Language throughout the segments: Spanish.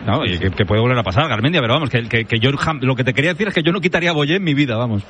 No, y que puede volver a pasar, Garmendia, pero vamos, que yo lo que te quería decir es que yo no quitaría a Boyé en mi vida, vamos.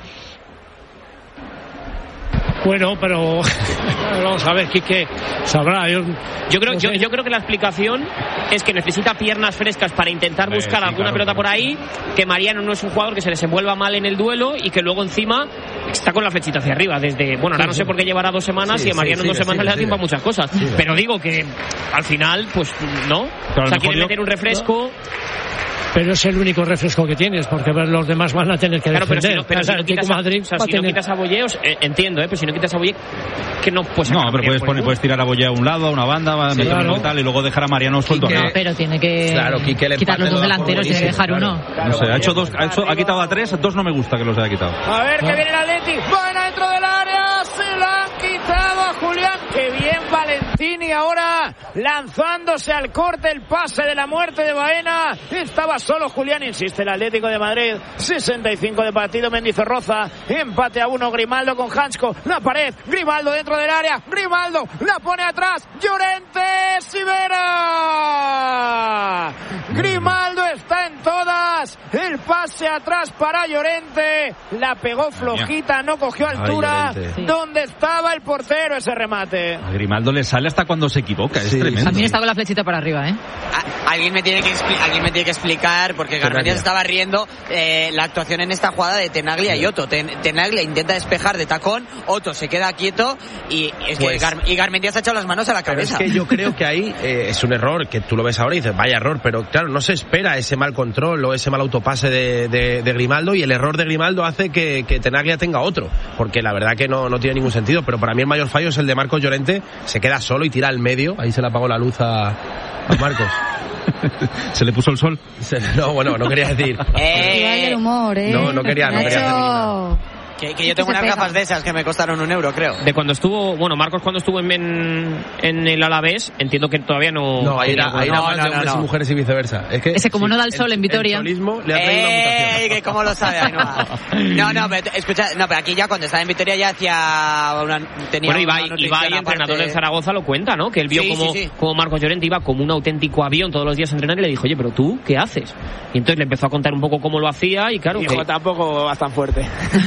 Bueno, pero vamos a ver, Quique sabrá. Yo creo que la explicación es que necesita piernas frescas para intentar buscar alguna pelota por ahí, que Mariano no es un jugador que se desenvuelva mal en el duelo y que luego encima está con la flechita hacia arriba ahora no sé por qué llevará 2 semanas y a Mariano en 2 semanas le da tiempo a muchas cosas, pero digo que al final pues no, o sea, quiere meter un refresco. Pero es el único refresco que tienes, porque los demás van a tener que defender. Pero si no quitas a Boyé, entiendo, pero si no quitas a Boyé, que no puedes. No, pero puedes tirar a Boyé a un lado, a una banda, y tal, y luego dejar a Mariano suelto. No, pero tiene que quitar los 2 delanteros y dejar uno. No sé, ha quitado a 3, 2 no me gusta que los haya quitado. A ver, que viene el Atleti, buena dentro del área, se la han quitado a Julián. Que bien Valentini ahora lanzándose al corte, el pase de la muerte de Baena. Estaba solo Julián, insiste el Atlético de Madrid. 65 de partido, Mendizorroza, empate a 1, Grimaldo con Hansko, la pared, Grimaldo dentro del área, Grimaldo la pone atrás, Llorente, Sivera. Grimaldo está en todas, el pase atrás para Llorente, la pegó flojita, no cogió altura. ¿Dónde estaba el portero ese remate? A Grimaldo le sale hasta cuando se equivoca, es tremendo. También está con la flechita para arriba, Alguien me tiene que explicar, porque Garmendia se estaba riendo, la actuación en esta jugada de Tenaglia y Otto. Tenaglia intenta despejar de tacón, Otto se queda quieto y Garmendia se ha echado las manos a la cabeza. Es que yo creo que ahí es un error, que tú lo ves ahora y dices, vaya error, pero claro, no se espera ese mal control o ese mal autopase de Grimaldo, y el error de Grimaldo hace que Tenaglia tenga otro, porque la verdad que no tiene ningún sentido. Pero para mí el mayor fallo es el de Marcos Llorente, se queda solo y tira al medio, ahí se le apagó la luz a Marcos. ¿Se le puso el sol? No, bueno, no quería decir. El humor, No quería hacer nada. Que yo tengo unas gafas de esas que me costaron €1, creo. De cuando estuvo, Marcos cuando estuvo en el Alavés, entiendo que todavía no. No, ahí era más de hombres y mujeres y viceversa. Es que ese como no da el sol en Vitoria. El solismo le ha traído una mutación. Que cómo lo sabe Ainhoa. Pero escucha, pero aquí ya cuando estaba en Vitoria ya tenía Ibai, entrenador del Zaragoza, lo cuenta, ¿no? Que él vio como Marcos Llorente iba como un auténtico avión todos los días a entrenar y le dijo, oye, pero tú, ¿qué haces? Y entonces le empezó a contar un poco cómo lo hacía y claro. Hijo, tampoco vas tan fuerte.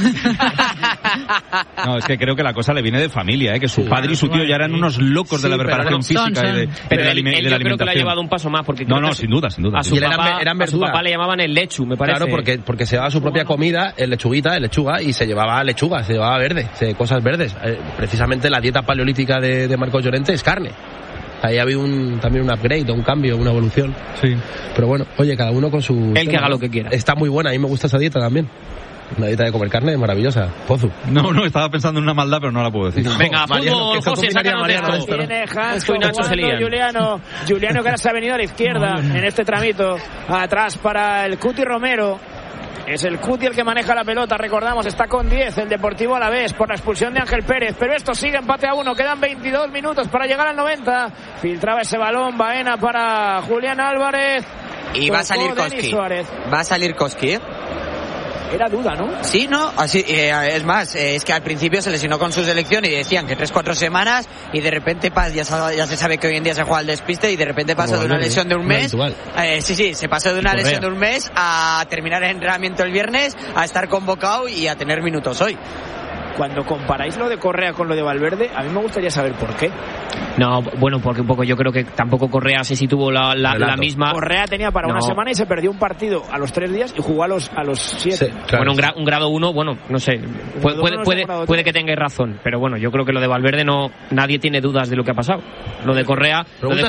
No, es que creo que la cosa le viene de familia, que su padre y su tío ya eran unos locos de la preparación física y de la alimentación. Yo creo que lo ha llevado un paso más, porque sin duda. A su papá le llamaban el lechu, me parece. Claro, porque se llevaba su propia comida, el lechuga, y se llevaba lechuga, se llevaba verde, cosas verdes. Precisamente la dieta paleolítica de Marcos Llorente es carne. Ahí ha habido también un upgrade, un cambio, una evolución. Sí. Pero bueno, oye, cada uno con su... El que haga lo que quiera. Está muy buena, a mí me gusta esa dieta también. Una dieta de comer carne maravillosa. Pozu. No, estaba pensando en una maldad, pero no la puedo decir. Venga, fútbol, José, sácanos de esto. Tiene Hansko jugando Juliano que ahora se ha venido a la izquierda en este tramito. Atrás para el Cuti Romero. Es el Cuti el que maneja la pelota, recordamos, está con 10 el Deportivo Alavés por la expulsión de Ángel Pérez, pero esto sigue empate a 1, quedan 22 minutos para llegar al 90. Filtraba ese balón Baena para Julián Álvarez y va a salir Koski. Era duda, ¿no? Sí, no, así, es más, es que al principio se lesionó con su selección y decían que 3-4 semanas y de repente ya se sabe que hoy en día se juega al despiste y de repente pasa de una lesión de un mes, se pasó de una lesión de un mes a terminar el entrenamiento el viernes, a estar convocado y a tener minutos hoy. Cuando comparáis lo de Correa con lo de Valverde, a mí me gustaría saber por qué. No, bueno, porque un poco yo creo que tampoco Correa sé si tuvo la misma. Correa tenía para una semana y se perdió un partido a los 3 días y jugó a los 7. Sí, claro. Bueno, un grado 1, bueno, no sé, puede que tengáis razón, pero bueno, yo creo que lo de Valverde nadie tiene dudas de lo que ha pasado. Lo de Correa,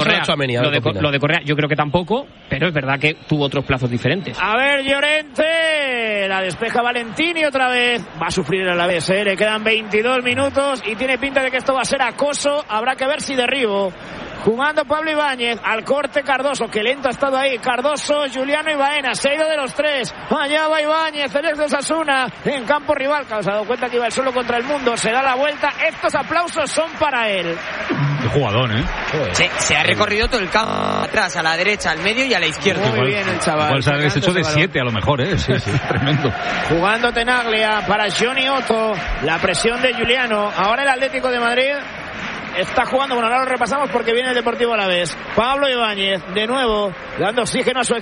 yo creo que tampoco, pero es verdad que tuvo otros plazos diferentes. A ver, Llorente, la despeja Valentini otra vez, va a sufrir el Alavés, le quedan 22 minutos y tiene pinta de que esto va a ser acoso, habrá que ver si derribo. Jugando Pablo Ibáñez, al corte Cardoso, que lento ha estado ahí, Cardoso, Juliano y Baena, se ha ido de los 3, allá va Ibáñez, el ex de Osasuna, en campo rival, que se ha dado cuenta que iba el solo contra el mundo, se da la vuelta, estos aplausos son para él. Qué jugador, Se ha recorrido todo el campo, atrás, a la derecha, al medio y a la izquierda. Muy bien el chaval. Igual se ha hecho de 7 a lo mejor, sí, tremendo. Jugando Tenaglia para Johnny Otto, la presión de Juliano, ahora el Atlético de Madrid está jugando, ahora lo repasamos porque viene el Deportivo Alavés. Pablo Ibáñez, de nuevo, dando oxígeno a su equipo.